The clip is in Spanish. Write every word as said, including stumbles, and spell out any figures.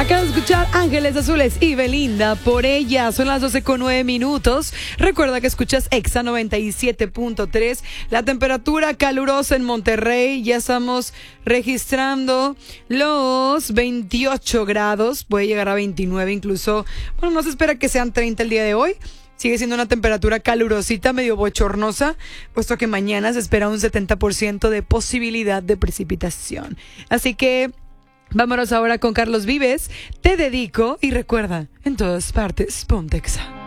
Acabas de escuchar Ángeles Azules y Belinda por ella. Son las doce con nueve minutos. Recuerda que escuchas Exa noventa y siete punto tres. La temperatura calurosa en Monterrey. Ya estamos registrando los veintiocho grados. Puede llegar a veintinueve incluso. Bueno, no se espera que sean treinta el día de hoy. Sigue siendo una temperatura calurosita, medio bochornosa, puesto que mañana se espera un setenta por ciento de posibilidad de precipitación. Así que vámonos ahora con Carlos Vives. Te dedico y recuerda, en todas partes, ponte Exa.